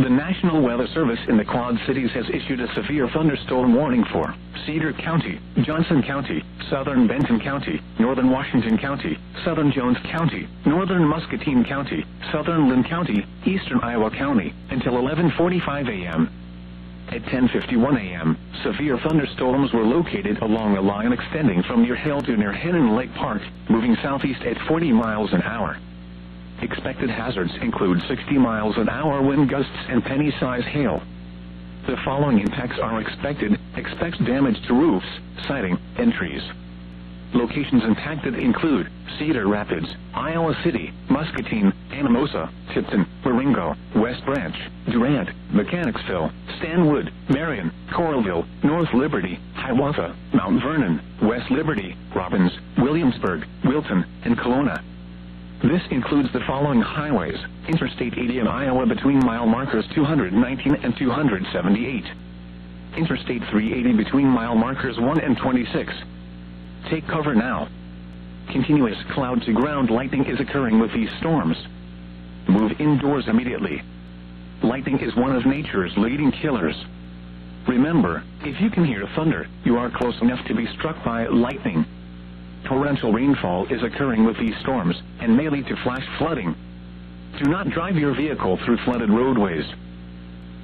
The National Weather Service in the Quad Cities has issued a severe thunderstorm warning for Cedar County, Johnson County, southern Benton County, northern Washington County, southern Jones County, northern Muscatine County, southern Lynn County, eastern Iowa County, until 11:45 a.m. At 10:51 a.m., severe thunderstorms were located along a line extending from near Hill to near Hennen Lake Park, moving southeast at 40 miles an hour. Expected hazards include 60 miles an hour wind gusts and penny-size hail. The following impacts are expected. Expect damage to roofs, siding, and trees. Locations impacted include Cedar Rapids, Iowa City, Muscatine, Anamosa, Tipton, Marengo, West Branch, Durant, Mechanicsville, Stanwood, Marion, Coralville, North Liberty, Hiawatha, Mount Vernon, West Liberty, Robbins, Williamsburg, Wilton, and Kelowna. This includes the following highways: Interstate 80 in Iowa between mile markers 219 and 278. Interstate 380 between mile markers 1 and 26. Take cover now. Continuous cloud-to-ground lightning is occurring with these storms. Move indoors immediately. Lightning is one of nature's leading killers. Remember, if you can hear thunder, you are close enough to be struck by lightning. Torrential rainfall is occurring with these storms and may lead to flash flooding. Do not drive your vehicle through flooded roadways.